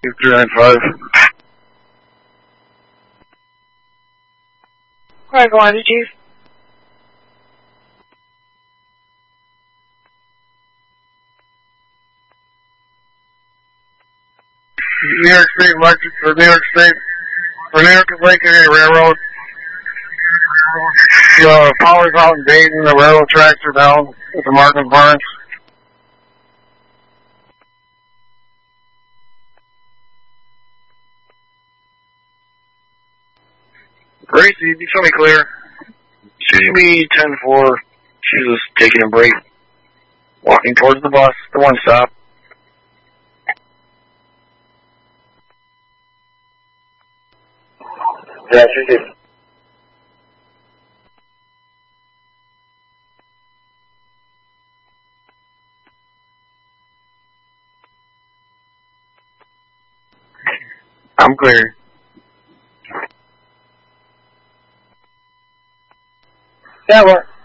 295. Alright, go on to Chief. New York State Electric for New York State, for New York and Lincoln Railroad. The power's out in Dayton, the railroad tracks are down at the Martin Barnes. Gracie, you show me clear. CB 10-4, she was taking a break, walking towards the bus, the one stop. Yeah, she did. I'm clear. Yeah, well.